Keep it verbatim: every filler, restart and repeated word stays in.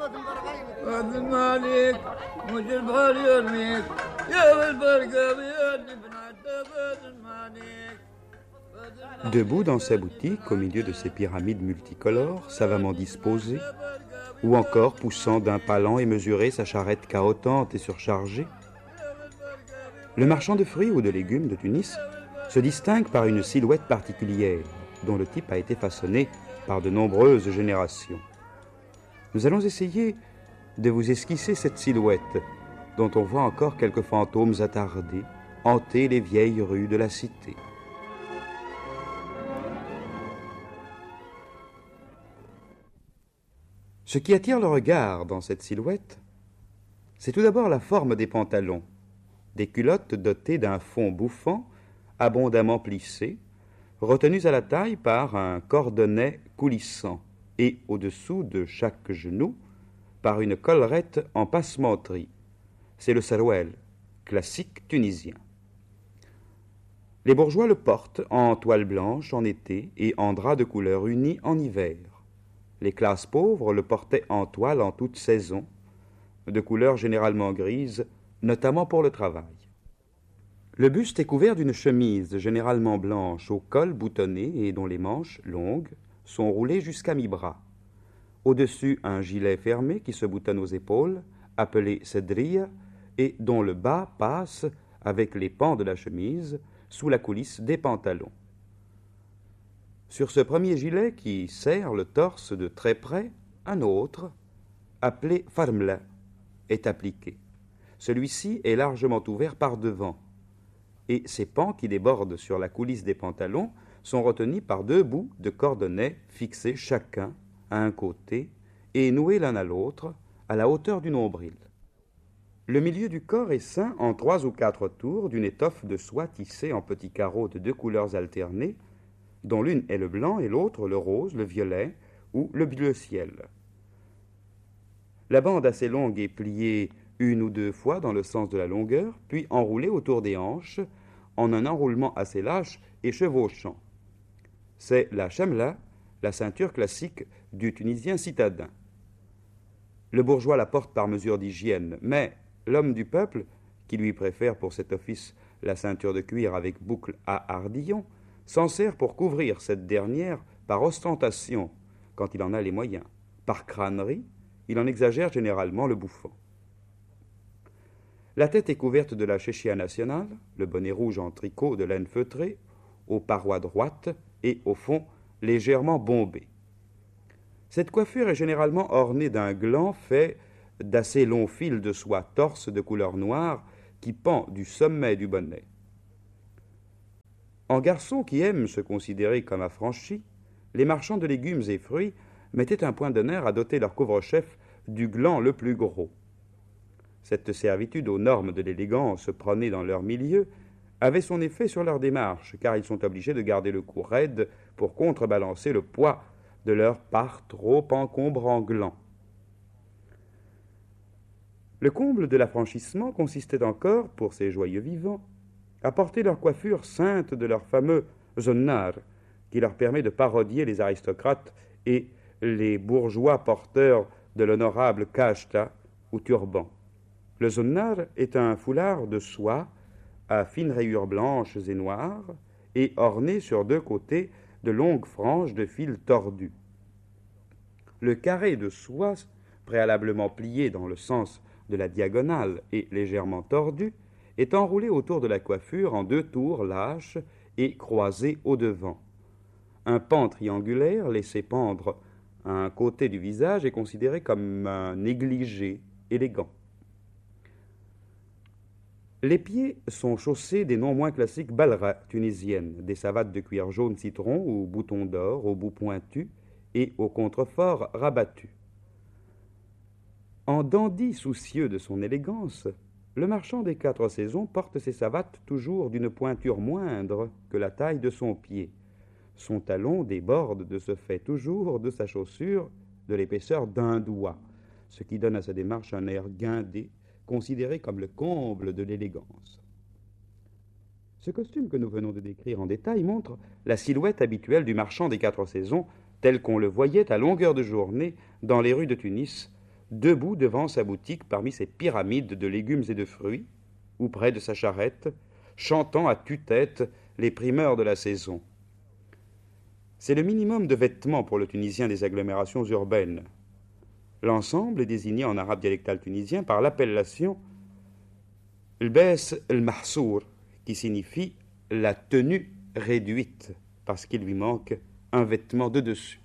Debout dans sa boutique, au milieu de ses pyramides multicolores, savamment disposées, ou encore poussant d'un pas lent et mesuré sa charrette cahotante et surchargée, le marchand de fruits ou de légumes de Tunis se distingue par une silhouette particulière, dont le type a été façonné par de nombreuses générations. Nous allons essayer de vous esquisser cette silhouette, dont on voit encore quelques fantômes attardés hanter les vieilles rues de la cité. Ce qui attire le regard dans cette silhouette, c'est tout d'abord la forme des pantalons, des culottes dotées d'un fond bouffant, abondamment plissé, retenues à la taille par un cordonnet coulissant, et au-dessous de chaque genou, par une collerette en passementerie. C'est le sarouel, classique tunisien. Les bourgeois le portent en toile blanche en été et en drap de couleur unie en hiver. Les classes pauvres le portaient en toile en toute saison, de couleur généralement grise, notamment pour le travail. Le buste est couvert d'une chemise généralement blanche au col boutonné et dont les manches, longues, sont roulées jusqu'à mi-bras. Au-dessus, un gilet fermé qui se boutonne aux épaules, appelé sedria, et dont le bas passe, avec les pans de la chemise, sous la coulisse des pantalons. Sur ce premier gilet qui serre le torse de très près, un autre, appelé farmla, est appliqué. Celui-ci est largement ouvert par devant, et ses pans qui débordent sur la coulisse des pantalons sont retenus par deux bouts de cordonnet fixés chacun à un côté et noués l'un à l'autre à la hauteur du nombril. Le milieu du corps est ceint en trois ou quatre tours d'une étoffe de soie tissée en petits carreaux de deux couleurs alternées, dont l'une est le blanc et l'autre le rose, le violet ou le bleu ciel. La bande assez longue est pliée une ou deux fois dans le sens de la longueur, puis enroulée autour des hanches en un enroulement assez lâche et chevauchant. C'est la chamla, la ceinture classique du Tunisien citadin. Le bourgeois la porte par mesure d'hygiène, mais l'homme du peuple, qui lui préfère pour cet office la ceinture de cuir avec boucle à hardillon, s'en sert pour couvrir cette dernière par ostentation, quand il en a les moyens. Par crânerie, il en exagère généralement le bouffant. La tête est couverte de la chéchia nationale, le bonnet rouge en tricot de laine feutrée, aux parois droites et au fond légèrement bombé. Cette coiffure est généralement ornée d'un gland fait d'assez longs fils de soie torse de couleur noire qui pend du sommet du bonnet. En garçons qui aiment se considérer comme affranchis, les marchands de légumes et fruits mettaient un point d'honneur à doter leur couvre-chef du gland le plus gros. Cette servitude aux normes de l'élégance prônées dans leur milieu avait son effet sur leur démarche, car ils sont obligés de garder le cou raide pour contrebalancer le poids de leur part trop encombrant gland. Le comble de l'affranchissement consistait encore, pour ces joyeux vivants, à porter leur coiffure ceinte de leur fameux zonnar, qui leur permet de parodier les aristocrates et les bourgeois porteurs de l'honorable kashta ou turban. Le zonnar est un foulard de soie à fines rayures blanches et noires et orné sur deux côtés de longues franges de fil tordu. Le carré de soie, préalablement plié dans le sens de la diagonale et légèrement tordu, est enroulé autour de la coiffure en deux tours lâches et croisé au devant. Un pan triangulaire laissé pendre à un côté du visage est considéré comme un négligé élégant. Les pieds sont chaussés des non moins classiques balra tunisiennes, des savates de cuir jaune citron ou boutons d'or au bout pointu et au contrefort rabattu. En dandy soucieux de son élégance, le marchand des quatre saisons porte ses savates toujours d'une pointure moindre que la taille de son pied. Son talon déborde de ce fait toujours de sa chaussure de l'épaisseur d'un doigt, ce qui donne à sa démarche un air guindé, considéré comme le comble de l'élégance. Ce costume que nous venons de décrire en détail montre la silhouette habituelle du marchand des quatre saisons, tel qu'on le voyait à longueur de journée dans les rues de Tunis, debout devant sa boutique parmi ses pyramides de légumes et de fruits, ou près de sa charrette, chantant à tue-tête les primeurs de la saison. C'est le minimum de vêtements pour le Tunisien des agglomérations urbaines. L'ensemble est désigné en arabe dialectal tunisien par l'appellation Lbes el-Mahsour, qui signifie la tenue réduite, parce qu'il lui manque un vêtement de dessus.